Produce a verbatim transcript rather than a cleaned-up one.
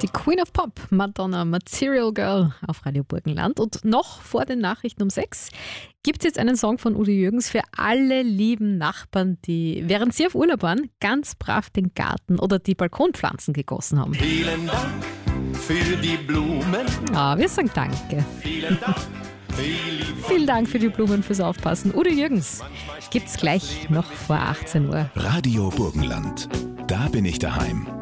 Queen of Pop, Madonna, Material Girl auf Radio Burgenland. Und noch vor den Nachrichten um sechs gibt es jetzt einen Song von Udo Jürgens für alle lieben Nachbarn, die, während sie auf Urlaub waren, ganz brav den Garten oder die Balkonpflanzen gegossen haben. Vielen Dank für die Blumen. Ah, wir sagen Danke. Vielen Dank. Vielen Dank für die Blumen, fürs Aufpassen. Udo Jürgens gibt's gleich noch vor achtzehn Uhr. Radio Burgenland. Da bin ich daheim.